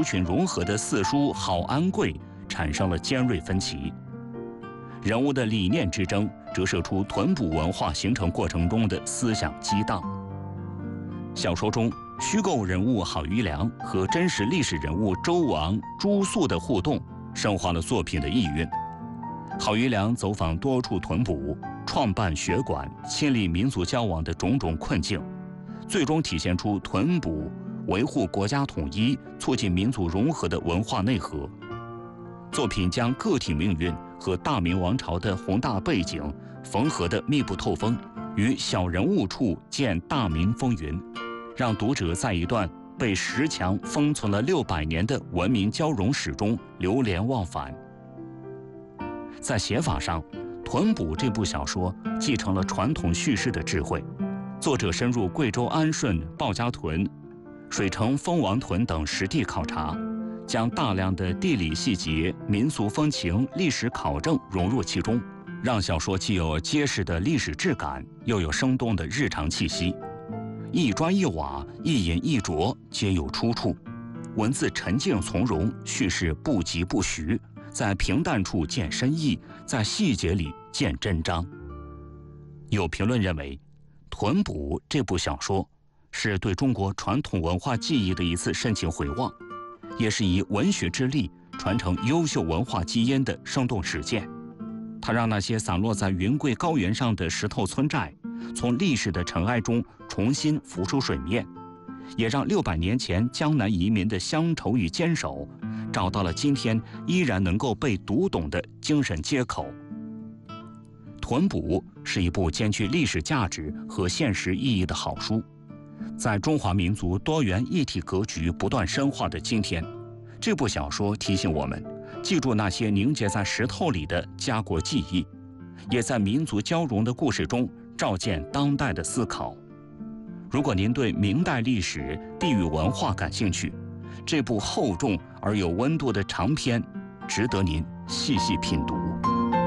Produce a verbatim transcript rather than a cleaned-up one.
族群融合的四叔郝安贵产生了尖锐分歧。人物的理念之争折射出屯捕文化形成过程中的思想激荡。小说中虚构人物郝余良和真实历史人物周王朱肃的互动，深化了作品的意蕴。郝余良走访多处屯捕，创办学馆，亲历民族交往的种种困境，最终体现出屯捕维护国家统一、促进民族融合的文化内核。作品将个体命运和大明王朝的宏大背景缝合得密不透风，于小人物处见大明风云，让读者在一段被石墙封存了六百年的文明交融史中流连忘返。在写法上，《屯捕》这部小说继承了传统叙事的智慧，作者深入贵州安顺、鲍家屯、水城蜂王屯等实地考察，将大量的地理细节、民俗风情、历史考证融入其中，让小说既有结实的历史质感，又有生动的日常气息。一砖一瓦、一饮一啄皆有出处，文字沉静从容，叙事不疾不徐，在平淡处见深意，在细节里见真章。有评论认为，《屯捕》这部小说是对中国传统文化记忆的一次深情回望，也是以文学之力传承优秀文化基因的生动实践。它让那些散落在云贵高原上的石头村寨，从历史的尘埃中重新浮出水面，也让六百年前江南移民的乡愁与坚守，找到了今天依然能够被读懂的精神接口。《屯捕》是一部兼具历史价值和现实意义的好书。在中华民族多元一体格局不断深化的今天，这部小说提醒我们，记住那些凝结在石头里的家国记忆，也在民族交融的故事中照见当代的思考。如果您对明代历史、地域文化感兴趣，这部厚重而有温度的长篇值得您细细品读。